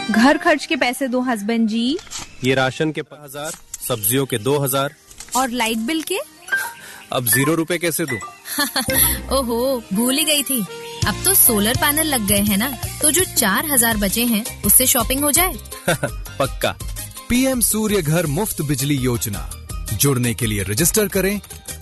घर खर्च के पैसे दो हस्बैंड जी। ये राशन के 5,000, सब्जियों के 2,000 और लाइट बिल के? अब 0 रुपए कैसे दूं? ओहो, भूल ही गई थी। अब तो सोलर पैनल लग गए हैं ना, तो जो 4,000 बचे हैं उससे शॉपिंग हो जाए। पक्का। पीएम सूर्य घर मुफ्त बिजली योजना, जुड़ने के लिए रजिस्टर करें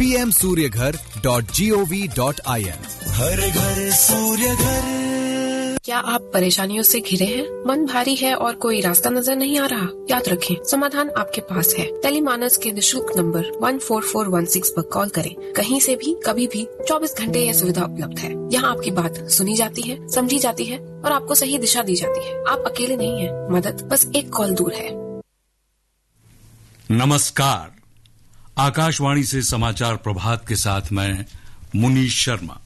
pmsuryaghar.gov.in। हर घर सूर्य घर। क्या आप परेशानियों से घिरे हैं? मन भारी है और कोई रास्ता नजर नहीं आ रहा? याद रखें, समाधान आपके पास है। टेलीमानस के निशुल्क नंबर 14416 पर कॉल करें। कहीं से भी, कभी भी, 24 घंटे यह सुविधा उपलब्ध है। यहाँ आपकी बात सुनी जाती है, समझी जाती है और आपको सही दिशा दी जाती है। आप अकेले नहीं हैं, मदद बस एक कॉल दूर है। नमस्कार, आकाशवाणी से समाचार प्रभात के साथ मैं मुनीश शर्मा।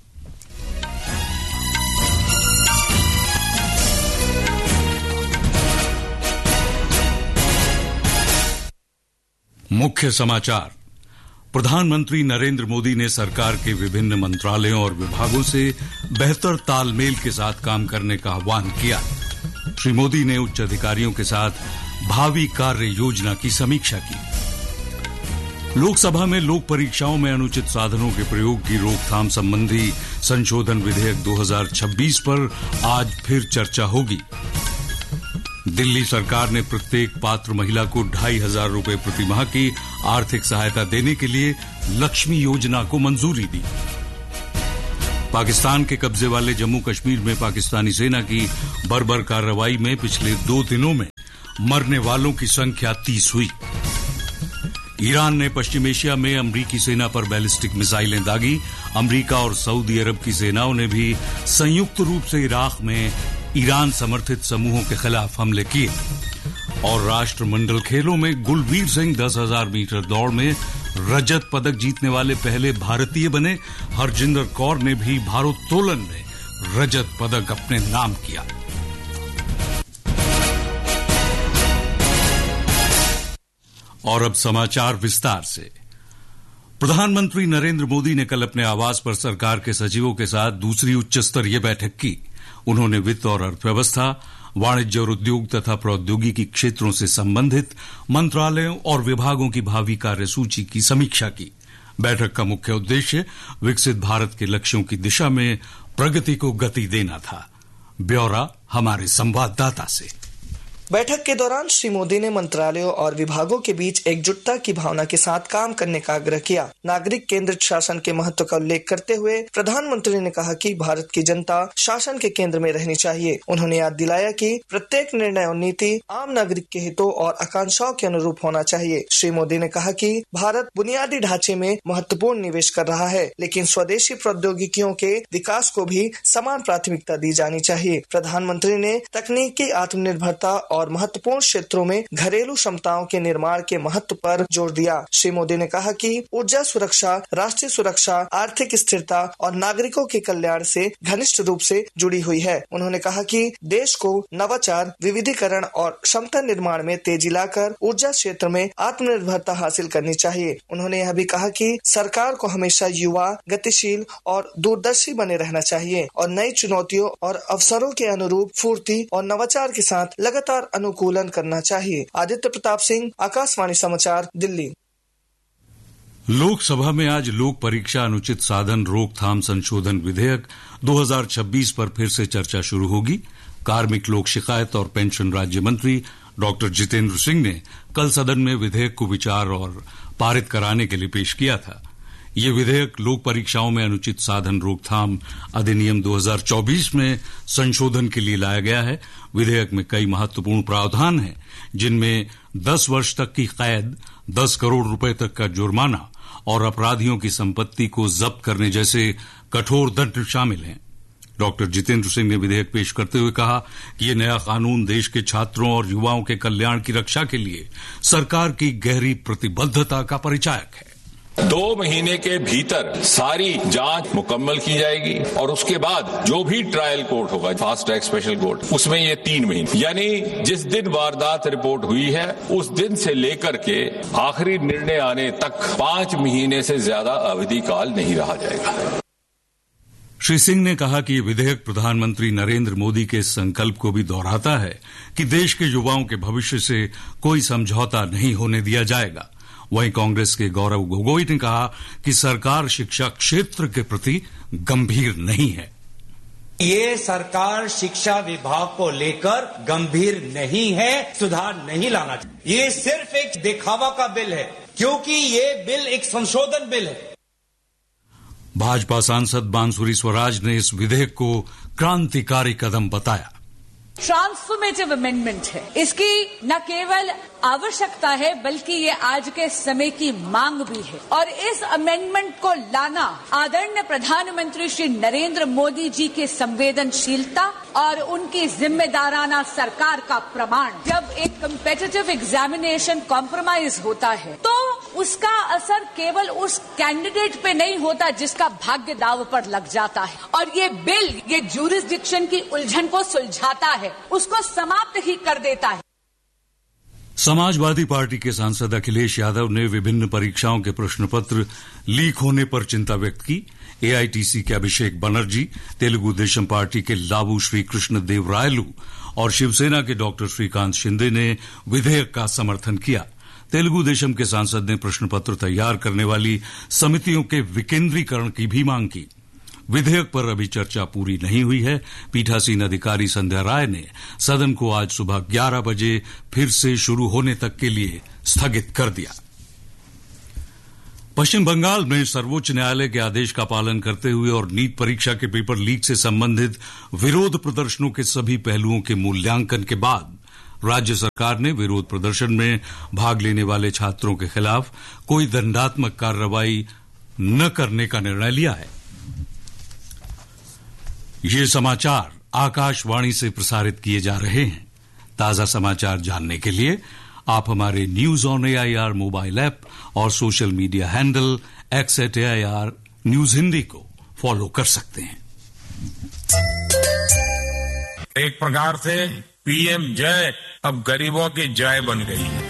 मुख्य समाचार। प्रधानमंत्री नरेंद्र मोदी ने सरकार के विभिन्न मंत्रालयों और विभागों से बेहतर तालमेल के साथ काम करने का आह्वान किया। श्री मोदी ने उच्च अधिकारियों के साथ भावी कार्य योजना की समीक्षा की। लोकसभा में लोक परीक्षाओं में अनुचित साधनों के प्रयोग की रोकथाम संबंधी संशोधन विधेयक 2026 पर आज फिर चर्चा होगी। दिल्ली सरकार ने प्रत्येक पात्र महिला को 2,500 रुपए प्रति माह की आर्थिक सहायता देने के लिए लक्ष्मी योजना को मंजूरी दी। पाकिस्तान के कब्जे वाले जम्मू कश्मीर में पाकिस्तानी सेना की बर्बर कार्रवाई में पिछले 2 दिनों में मरने वालों की संख्या 30 हुई। ईरान ने पश्चिम एशिया में अमरीकी सेना पर बैलिस्टिक मिसाइलें दागी। अमरीका और सऊदी अरब की सेनाओं ने भी संयुक्त रूप से इराक में ईरान समर्थित समूहों के खिलाफ हमले किए। और राष्ट्रमंडल खेलों में गुलवीर सिंह 10,000 मीटर दौड़ में रजत पदक जीतने वाले पहले भारतीय बने। हरजिंदर कौर ने भी भारोत्तोलन में रजत पदक अपने नाम किया। और अब समाचार विस्तार से। प्रधानमंत्री नरेंद्र मोदी ने कल अपने आवास पर सरकार के सचिवों के साथ दूसरी उच्च स्तरीय बैठक की। उन्होंने वित्त और अर्थव्यवस्था, वाणिज्य और उद्योग तथा प्रौद्योगिकी क्षेत्रों से संबंधित मंत्रालयों और विभागों की भावी कार्यसूची की समीक्षा की। बैठक का मुख्य उद्देश्य विकसित भारत के लक्ष्यों की दिशा में प्रगति को गति देना था। ब्यौरा हमारे संवाददाता से। बैठक के दौरान श्री मोदी ने मंत्रालयों और विभागों के बीच एकजुटता की भावना के साथ काम करने का आग्रह किया। नागरिक केंद्रित शासन के महत्व का उल्लेख करते हुए प्रधानमंत्री ने कहा कि भारत की जनता शासन के केंद्र में रहनी चाहिए। उन्होंने याद दिलाया कि प्रत्येक निर्णय और नीति आम नागरिक के हितों और आकांक्षाओं के अनुरूप होना चाहिए। श्री मोदी ने कहा कि भारत बुनियादी ढांचे में महत्वपूर्ण निवेश कर रहा है, लेकिन स्वदेशी प्रौद्योगिकियों के विकास को भी समान प्राथमिकता दी जानी चाहिए। प्रधानमंत्री ने तकनीकी आत्मनिर्भरता और महत्वपूर्ण क्षेत्रों में घरेलू क्षमताओं के निर्माण के महत्व पर जोर दिया। श्री मोदी ने कहा कि ऊर्जा सुरक्षा, राष्ट्रीय सुरक्षा, आर्थिक स्थिरता और नागरिकों के कल्याण से घनिष्ठ रूप से जुड़ी हुई है। उन्होंने कहा कि देश को नवाचार, विविधीकरण और क्षमता निर्माण में तेजी लाकर ऊर्जा क्षेत्र में आत्मनिर्भरता हासिल करनी चाहिए। उन्होंने यह भी कहा कि सरकार को हमेशा युवा, गतिशील और दूरदर्शी बने रहना चाहिए और नई चुनौतियों और अवसरों के अनुरूप फुर्ती और नवाचार के साथ लगातार अनुकूलन करना चाहिए। आदित्य प्रताप सिंह, आकाशवाणी समाचार, दिल्ली। लोकसभा में आज लोक परीक्षा अनुचित साधन रोकथाम संशोधन विधेयक 2026 पर फिर से चर्चा शुरू होगी। कार्मिक लोक शिकायत और पेंशन राज्य मंत्री डॉक्टर जितेंद्र सिंह ने कल सदन में विधेयक को विचार और पारित कराने के लिए पेश किया था। ये विधेयक लोक परीक्षाओं में अनुचित साधन रोकथाम अधिनियम 2024 में संशोधन के लिए लाया गया है। विधेयक में कई महत्वपूर्ण प्रावधान हैं, जिनमें 10 वर्ष तक की कैद, 10 करोड़ रुपए तक का जुर्माना और अपराधियों की संपत्ति को जब्त करने जैसे कठोर दंड शामिल हैं। डॉक्टर जितेंद्र सिंह ने विधेयक पेश करते हुए कहा कि ये नया कानून देश के छात्रों और युवाओं के कल्याण की रक्षा के लिए सरकार की गहरी प्रतिबद्धता का परिचायक है। 2 महीने के भीतर सारी जांच मुकम्मल की जाएगी और उसके बाद जो भी ट्रायल कोर्ट होगा, फास्ट ट्रैक स्पेशल कोर्ट, उसमें ये 3 महीने, यानी जिस दिन वारदात रिपोर्ट हुई है उस दिन से लेकर के आखिरी निर्णय आने तक 5 महीने से ज्यादा अवधि काल नहीं रहा जाएगा। श्री सिंह ने कहा कि ये विधेयक प्रधानमंत्री नरेंद्र मोदी के संकल्प को भी दोहराता है कि देश के युवाओं के भविष्य से कोई समझौता नहीं होने दिया जाएगा। वहीं कांग्रेस के गौरव गोगोई ने कहा कि सरकार शिक्षा क्षेत्र के प्रति गंभीर नहीं है। ये सरकार शिक्षा विभाग को लेकर गंभीर नहीं है, सुधार नहीं लाना चाहिए। ये सिर्फ एक दिखावा का बिल है, क्योंकि ये बिल एक संशोधन बिल है। भाजपा सांसद बांसुरी स्वराज ने इस विधेयक को क्रांतिकारी कदम बताया। ट्रांसफॉर्मेटिव अमेंडमेंट है, इसकी न केवल आवश्यकता है बल्कि ये आज के समय की मांग भी है। और इस अमेंडमेंट को लाना आदरणीय प्रधानमंत्री श्री नरेंद्र मोदी जी की संवेदनशीलता और उनकी जिम्मेदाराना सरकार का प्रमाण। जब एक कम्पिटिटिव एग्जामिनेशन कॉम्प्रोमाइज होता है तो उसका असर केवल उस कैंडिडेट पे नहीं होता जिसका भाग्य दांव पर लग जाता है। और ये बिल ये ज्यूरिसडिक्शन की उलझन को सुलझाता है, उसको समाप्त ही कर देता है। समाजवादी पार्टी के सांसद अखिलेश यादव ने विभिन्न परीक्षाओं के प्रश्न पत्र लीक होने पर चिंता व्यक्त की। एआईटीसी के अभिषेक बनर्जी, तेलुगु देशम पार्टी के लावू श्री कृष्ण देवरायलू और शिवसेना के डॉक्टर श्रीकांत शिंदे ने विधेयक का समर्थन किया। तेलुगु देशम के सांसद ने प्रश्न पत्र तैयार करने वाली समितियों के विकेंद्रीकरण की भी मांग की। विधेयक पर अभी चर्चा पूरी नहीं हुई है। पीठासीन अधिकारी संध्या राय ने सदन को आज सुबह 11 बजे फिर से शुरू होने तक के लिए स्थगित कर दिया। पश्चिम बंगाल में सर्वोच्च न्यायालय के आदेश का पालन करते हुए और नीट परीक्षा के पेपर लीक से संबंधित विरोध प्रदर्शनों के सभी पहलुओं के मूल्यांकन के बाद राज्य सरकार ने विरोध प्रदर्शन में भाग लेने वाले छात्रों के खिलाफ कोई दंडात्मक कार्रवाई न करने का निर्णय लिया है। ये समाचार आकाशवाणी से प्रसारित किए जा रहे हैं। ताजा समाचार जानने के लिए आप हमारे news on AIR mobile app और social media handle @AIR news Hindi को फॉलो कर सकते हैं। एक प्रकार से पीएम जय अब गरीबों की जय बन गई है।